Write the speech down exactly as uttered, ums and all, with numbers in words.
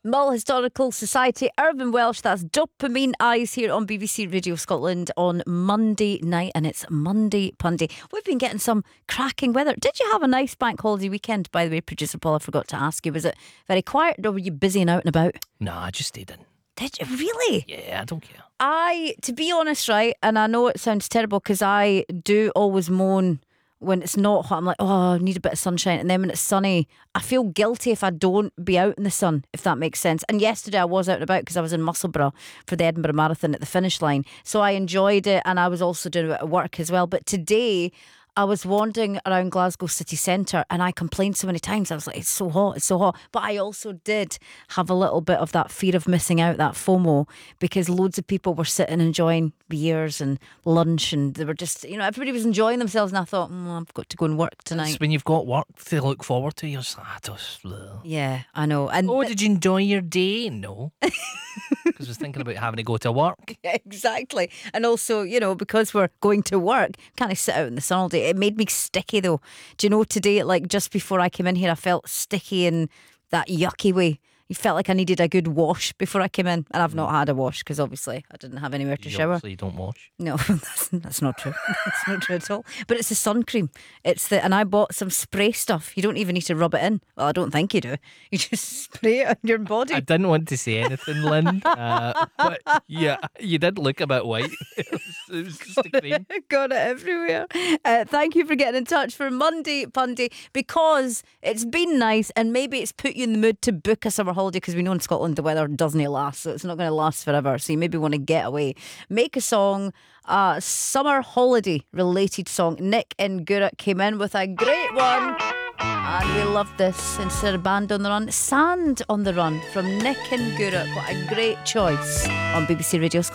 Mull Historical Society, Irvine Welsh, that's Dopamine Eyes here on B B C Radio Scotland on Monday night, and it's Monday Punday. We've been getting some cracking weather. Did you have a nice bank holiday weekend, by the way, producer Paul? I forgot to ask you. Was it very quiet or were you busy and out and about? Nah, I just stayed in. Did you really? Yeah, I don't care. I, to be honest, right, and I know it sounds terrible because I do always moan when it's not hot. I'm like, oh, I need a bit of sunshine. And then when it's sunny, I feel guilty if I don't be out in the sun, if that makes sense. And yesterday I was out and about because I was in Musselburgh for the Edinburgh Marathon at the finish line. So I enjoyed it, and I was also doing a bit of work as well. But today I was wandering around Glasgow city centre and I complained so many times. I was like, it's so hot, it's so hot. But I also did have a little bit of that fear of missing out, that FOMO, because loads of people were sitting enjoying beers and lunch, and they were just, you know, everybody was enjoying themselves. And I thought, mm, I've got to go and work tonight. It's when you've got work to look forward to, you're just like, ah, just, bleh. Yeah, I know. And oh, th- did you enjoy your day? No. Because I was thinking about having to go to work. Exactly. And also, you know, because we're going to work, can't I sit out in the sun all day? It made me sticky though. Do you know, today, like just before I came in here, I felt sticky in that yucky way. You felt like I needed a good wash before I came in, and I've not had a wash because obviously I didn't have anywhere to You shower. obviously don't wash. No, that's, that's not true. That's not true at all. But it's the sun cream. It's the and I bought some spray stuff. You don't even need to rub it in. Well, I don't think you do. You just spray it on your body. I didn't want to say anything, Lynn, uh, but yeah, you did look a bit white. It was, it was just a cream. Got it everywhere. Uh, thank you for getting in touch for Monday Punday, because it's been nice and maybe it's put you in the mood to book a summer holiday, because we know in Scotland the weather doesn't last, so it's not going to last forever. So you maybe want to get away. Make a song, a summer holiday related song. Nick and Guruk came in with a great one, and we love this. Instead of Band on the Run, Sand on the Run from Nick and Guruk. What a great choice on B B C Radio Scotland.